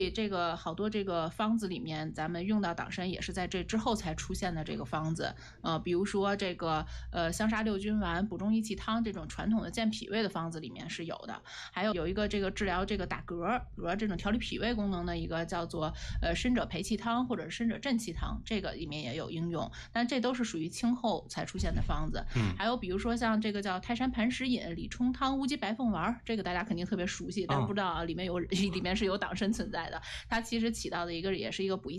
这个好多这个方子里面，咱们用到党参也是在这之后才出现的这个方子。比如说这个香砂六君丸、补中益气汤这种传统的健脾胃的方子里面是有的。还有一个这个治疗这个打嗝这种调理脾胃功能的一个叫做参者培气汤或者参者振气汤，这个里面也有应用，但这都是属于清后才出现的方子。还有比如说像这个叫泰山盘石饮、理冲汤、乌鸡白凤丸，这个大家肯定特别熟悉，但是不知道里面是有党参存在的。它其实起到的一个也是一个补益